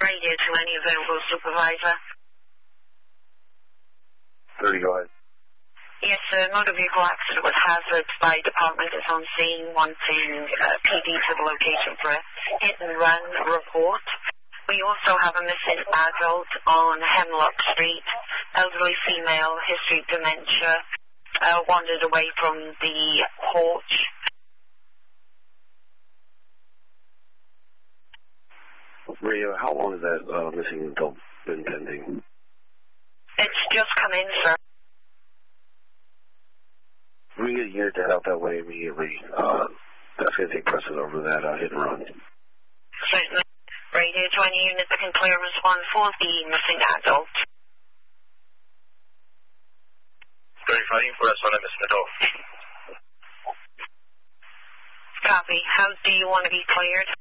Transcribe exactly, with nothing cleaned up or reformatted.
Radio to any available supervisor. thirty, go ahead. Yes, sir. Motor vehicle accident with hazards by department is on scene, wanting uh, P D to the location for a hit and run report. We also have a missing adult on Hemlock Street, elderly female, history of dementia, uh, wandered away from the porch. Rio, how long has that uh, missing adult been pending? It's just come in, sir. We can get a unit to head out that way immediately. Uh, that's going to take precedent over that uh, hit and run. Certainly. Radio to any unit that can clear response for the missing adult. thirty-five, for us on a missing adult. Copy. How do you want to be cleared?